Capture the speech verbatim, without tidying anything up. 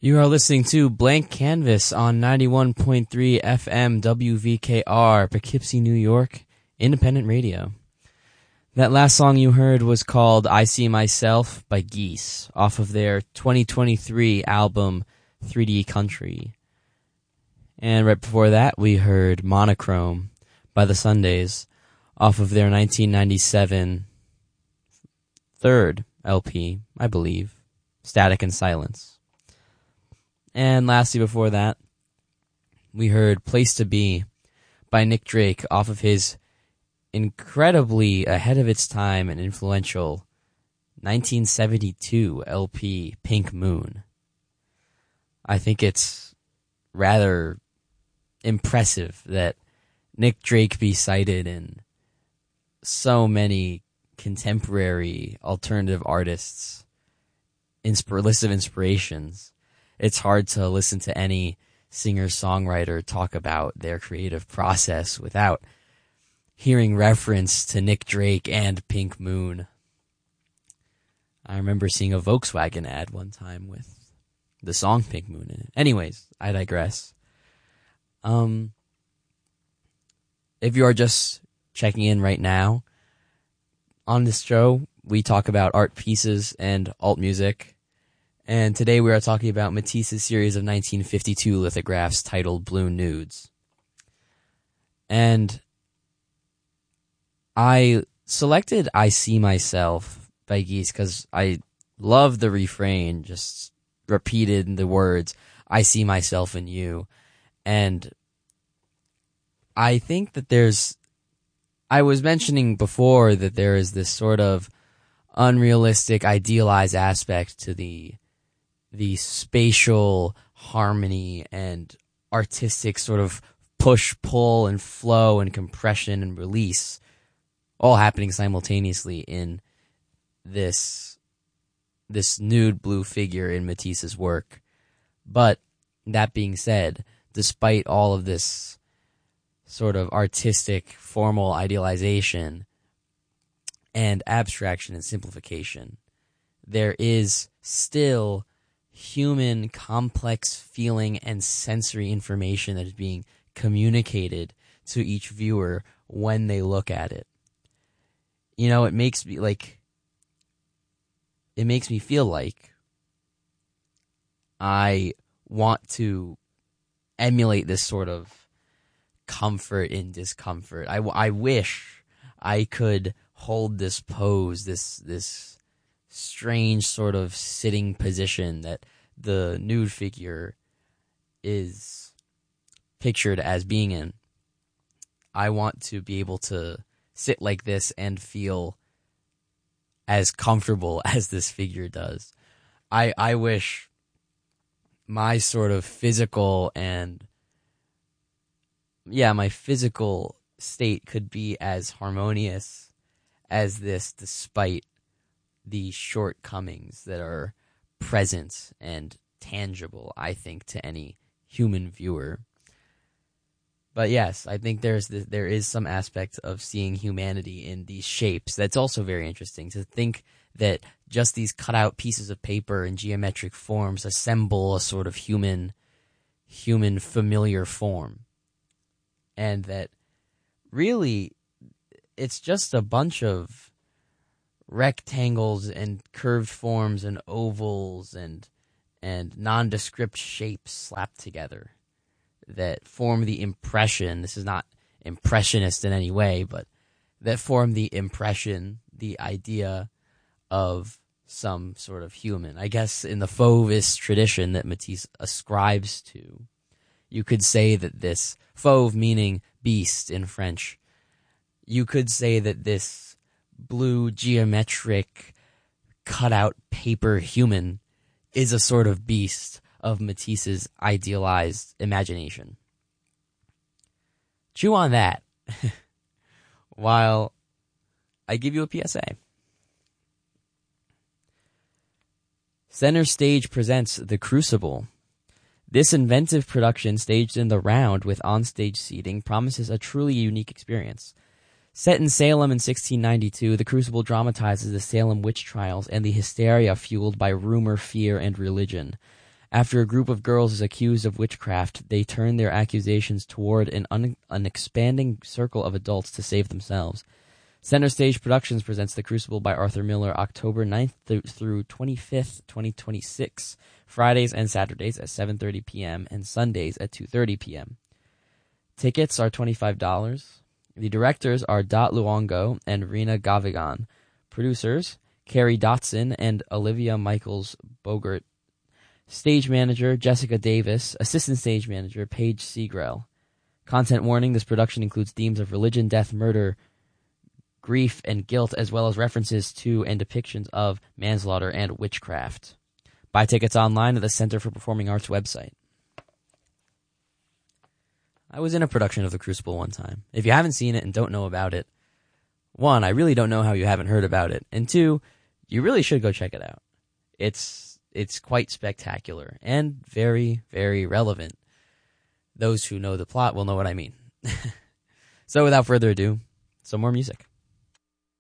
You are listening to Blank Canvas on ninety-one point three F M W V K R, Poughkeepsie, New York, independent radio. That last song you heard was called I See Myself by Geese, off of their twenty twenty-three album three D Country. And right before that, we heard Monochrome by the Sundays, off of their nineteen ninety-seven third L P, I believe, Static and Silence. And lastly, before that, we heard Place to Be by Nick Drake off of his incredibly ahead of its time and influential nineteen seventy-two L P Pink Moon. I think it's rather impressive that Nick Drake be cited in so many contemporary alternative artists' inspir- list of inspirations. It's hard to listen to any singer-songwriter talk about their creative process without hearing reference to Nick Drake and Pink Moon. I remember seeing a Volkswagen ad one time with the song Pink Moon in it. Anyways, I digress. Um, if you are just checking in right now, on this show, we talk about art pieces and alt music. And today we are talking about Matisse's series of nineteen fifty-two lithographs titled Blue Nudes. And I selected I See Myself by Geese because I love the refrain, just repeated in the words, I see myself in you. And I think that there's, I was mentioning before that there is this sort of unrealistic, idealized aspect to the the spatial harmony and artistic sort of push, pull, and flow and compression and release all happening simultaneously in this this nude blue figure in Matisse's work. But that being said, despite all of this sort of artistic, formal idealization and abstraction and simplification, there is still human, complex feeling and sensory information that is being communicated to each viewer when they look at it. You know, it makes me like, it makes me feel like I want to emulate this sort of comfort in discomfort. I, I wish I could hold this pose, this, this strange sort of sitting position that the nude figure is pictured as being in. I want to be able to sit like this and feel as comfortable as this figure does. I I wish my sort of physical and yeah, my physical state could be as harmonious as this, despite the shortcomings that are present and tangible, I think, to any human viewer. But yes, I think there's this, there is some aspect of seeing humanity in these shapes that's also very interesting, to think that just these cutout pieces of paper and geometric forms assemble a sort of human, human familiar form. And that really it's just a bunch of rectangles and curved forms and ovals and and nondescript shapes slapped together that form the impression. This is not impressionist in any way, but that form the impression, the idea of some sort of human. I guess in the Fauvist tradition that Matisse ascribes to, you could say that this Fauve, meaning beast in French, you could say that this blue geometric cutout paper human is a sort of beast of Matisse's idealized imagination. Chew on that while I give you a P S A. Center Stage presents The Crucible. This inventive production, staged in the round with onstage seating, promises a truly unique experience. Set in Salem in sixteen ninety-two, The Crucible dramatizes the Salem witch trials and the hysteria fueled by rumor, fear, and religion. After a group of girls is accused of witchcraft, they turn their accusations toward an, un- an expanding circle of adults to save themselves. Center Stage Productions presents The Crucible by Arthur Miller October ninth th- through twenty-fifth, twenty twenty-six, Fridays and Saturdays at seven thirty p.m. and Sundays at two thirty p.m. Tickets are twenty-five dollars. The directors are Dot Luongo and Rena Gavigan. Producers, Carrie Dotson and Olivia Michaels Bogert. Stage manager, Jessica Davis. Assistant stage manager, Paige Segrell. Content warning, this production includes themes of religion, death, murder, grief, and guilt, as well as references to and depictions of manslaughter and witchcraft. Buy tickets online at the Center for Performing Arts website. I was in a production of The Crucible one time. If you haven't seen it and don't know about it, one, I really don't know how you haven't heard about it, and two, you really should go check it out. It's it's quite spectacular and very, very relevant. Those who know the plot will know what I mean. So without further ado, some more music.